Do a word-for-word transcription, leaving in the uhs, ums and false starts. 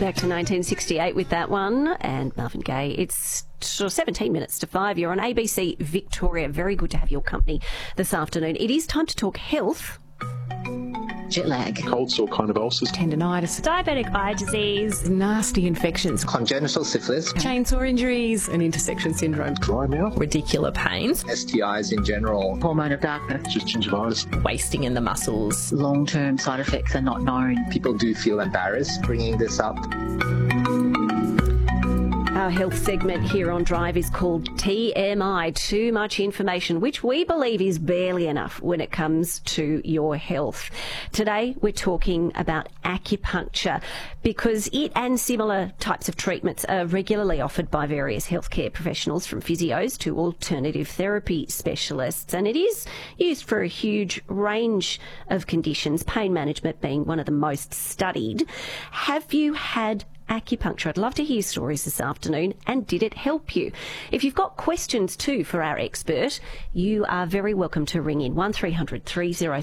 Back to nineteen sixty-eight with that one, and Marvin Gaye. It's seventeen minutes to five. You're on A B C Victoria. Very good to have your company this afternoon. It is time to talk health. Jet lag. Cold sore kind of ulcers. Tendinitis. Diabetic eye disease. Nasty infections. Congenital syphilis. Chainsaw injuries. And intersection syndrome. Dry mouth. Radicular pains. S T Is in general. Hormone of darkness. Just gingivitis. Wasting in the muscles. Long-term side effects are not known. People do feel embarrassed bringing this up. Our health segment here on Drive is called T M I, Too Much Information, which we believe is barely enough when it comes to your health. Today, we're talking about acupuncture because it and similar types of treatments are regularly offered by various healthcare professionals, from physios to alternative therapy specialists, and it is used for a huge range of conditions, pain management being one of the most studied. Have you had acupuncture? I'd love to hear stories this afternoon, and did it help you? If you've got questions too for our expert, you are very welcome to ring in one three hundred three oh